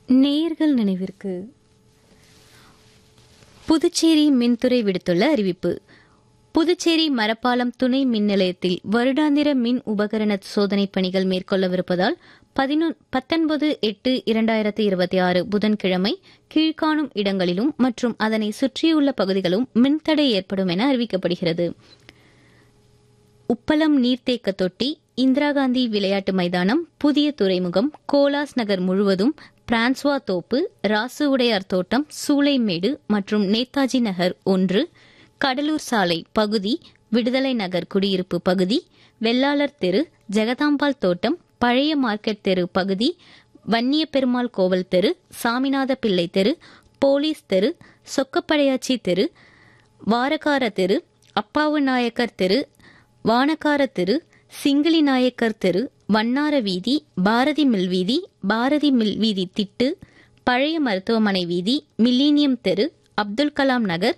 நேயர்கள் நினைவிற்கு புதுச்சேரி மின்துறை விடுத்துள்ள அறிவிப்பு. புதுச்சேரி மரப்பாலம் துணை மின் நிலையத்தில் வருடாந்திர மின் உபகரண சோதனை பணிகள் மேற்கொள்ளவிருப்பதால் 19/8/2026 புதன்கிழமை கீழ்காணும் இடங்களிலும் மற்றும் அதனை சுற்றியுள்ள பகுதிகளும் மின்தடை ஏற்படும் என அறிவிக்கப்படுகிறது. உப்பளம் நீர்த்தேக்க தொட்டி, இந்திரா காந்தி விளையாட்டு மைதானம், புதிய துறைமுகம், கோலாஸ் நகர் முழுவதும், பிரான்சுவா தோப்பு, ராசு உடையார் தோட்டம், சூளைமேடு மற்றும் நேதாஜி நகர் 1, கடலூர் சாலை பகுதி, விடுதலை நகர் குடியிருப்பு பகுதி, வெள்ளாளர் தெரு, ஜெகதாம்பாள் தோட்டம், பழைய மார்க்கெட் தெரு பகுதி, வன்னிய பெருமாள் கோவில் தெரு, சாமிநாத பிள்ளை தெரு, போலீஸ் தெரு, சொக்கப்படையாச்சி தெரு, வாரக்கார தெரு, அப்பாவு நாயக்கர் தெரு, வானக்கார தெரு, சிங்கிளி நாயக்கர் தெரு, வண்ணார வீதி, பாரதி மில் வீதி, பாரதி மில் வீதி திட்டு, பழைய மருத்துவமனை வீதி, மில்லினியம் தெரு, அப்துல் கலாம் நகர்,